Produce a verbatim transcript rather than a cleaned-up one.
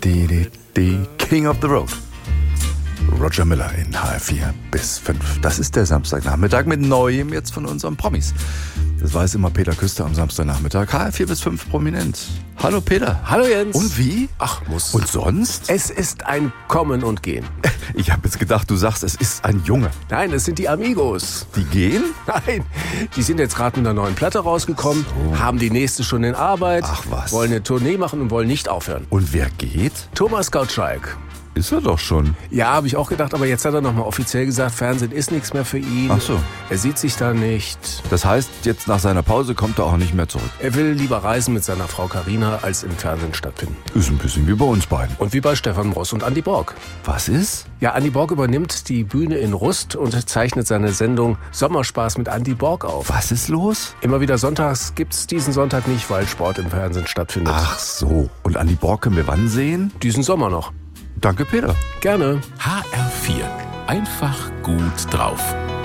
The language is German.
di, di, di. King of the Road. Roger Miller in H R vier bis fünf. Das ist der Samstagnachmittag mit Neuem jetzt von unseren Promis. Das weiß immer Peter Küster am Samstagnachmittag. H R vier bis fünf prominent. Hallo Peter. Hallo Jens. Und wie? Ach, muss. Und sonst? Es ist ein Kommen und Gehen. Ich habe jetzt gedacht, du sagst, es ist ein Junge. Nein, es sind die Amigos. Die gehen? Nein, die sind jetzt gerade mit einer neuen Platte rausgekommen, so. Haben die nächste schon in Arbeit, Ach was. Wollen eine Tournee machen und wollen nicht aufhören. Und wer geht? Thomas Gottschalk. Ist er doch schon. Ja, habe ich auch gedacht, aber jetzt hat er nochmal offiziell gesagt, Fernsehen ist nichts mehr für ihn. Ach so. Er sieht sich da nicht. Das heißt, jetzt nach seiner Pause kommt er auch nicht mehr zurück. Er will lieber reisen mit seiner Frau Carina, als im Fernsehen stattfinden. Ist ein bisschen wie bei uns beiden. Und wie bei Stefan Ross und Andi Borg. Was ist? Ja, Andi Borg übernimmt die Bühne in Rust und zeichnet seine Sendung Sommerspaß mit Andi Borg auf. Was ist los? Immer wieder sonntags gibt's diesen Sonntag nicht, weil Sport im Fernsehen stattfindet. Ach so. Und Andi Borg können wir wann sehen? Diesen Sommer noch. Danke, Peter. Gerne. H R vier. Einfach gut drauf.